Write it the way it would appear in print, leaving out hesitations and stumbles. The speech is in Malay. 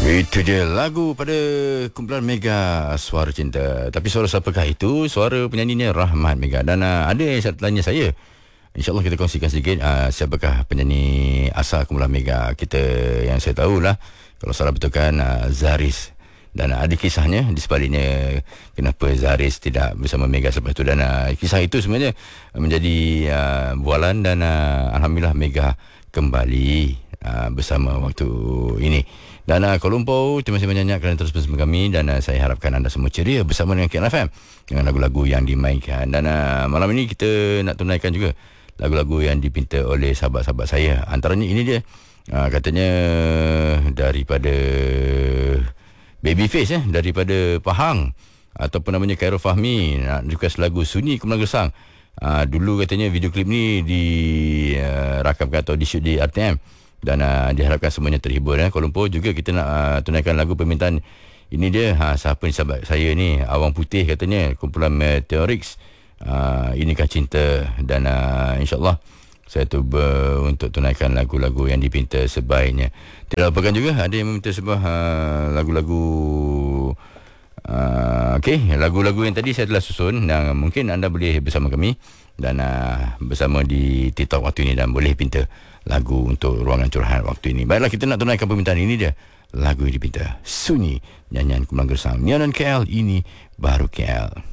Itu dia lagu pada kumpulan Mega Suara Cinta. Tapi suara siapakah itu? Suara penyanyinya Rahmat Mega. Dan ada yang tanya saya, InsyaAllah kita kongsikan sedikit siapakah penyanyi asal kumpulan Mega kita. Yang saya tahulah, kalau salah betul kan, Zaris. Dan ada kisahnya di sebaliknya kenapa Zaris tidak bersama Mega selepas itu. Dan kisah itu sebenarnya menjadi bualan. Dan Alhamdulillah Mega kembali bersama waktu ini. Dan Kuala Lumpur, terima kasih banyak kerana terus bersama kami. Dan saya harapkan anda semua ceria bersama dengan KL FM, dengan lagu-lagu yang dimainkan. Dan malam ini kita nak tunaikan juga lagu-lagu yang dipinta oleh sahabat-sahabat saya. Antaranya ini dia, katanya daripada Babyface, daripada Pahang, ataupun namanya Khairul Fahmi, nak request lagu Sunyi Kumpulan Gersang. Dulu katanya video klip ni dirakamkan atau di-shoot di RTM. Dan diharapkan semuanya terhibur. Kuala Lumpur juga kita nak tunaikan lagu permintaan. Ini dia, siapa ni sahabat saya ni, Awang Putih katanya, kumpulan Meteorix, Inikah Cinta. Dan insyaAllah saya cuba untuk tunaikan lagu-lagu yang dipinta sebaiknya. Tidak lupakan juga ada yang meminta sebuah lagu-lagu. Okey, lagu-lagu yang tadi saya telah susun, dan mungkin anda boleh bersama kami dan bersama di TikTok waktu ini, dan boleh pinta lagu untuk ruangan curahan waktu ini. Baiklah, kita nak tunaikan permintaan. Ini dia lagu yang dipinta, Sunyi, nyanyian Kumpulan Gersang. Nyanyian KL, ini baru KL.